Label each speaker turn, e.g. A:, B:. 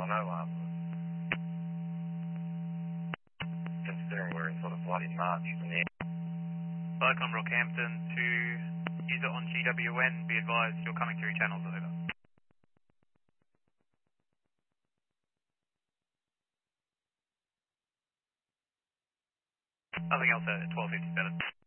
A: know, considering we're in sort of bloody March in the air.
B: Cyclone Rockhampton to user on GWN, be advised you're coming through channels, over. Nothing else at 12:57.